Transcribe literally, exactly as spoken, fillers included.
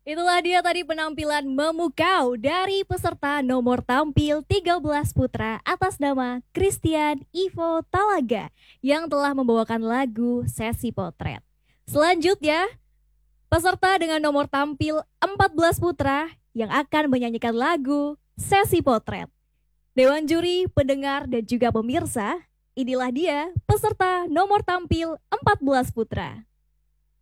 Itulah dia tadi penampilan memukau dari peserta nomor tampil tiga belas putra atas nama Christian Ivo Talaga yang telah membawakan lagu Sesi Potret. Selanjutnya, peserta dengan nomor tampil empat belas putra yang akan menyanyikan lagu Sesi Potret. Dewan juri, pendengar, dan juga pemirsa, inilah dia peserta nomor tampil empat belas putra.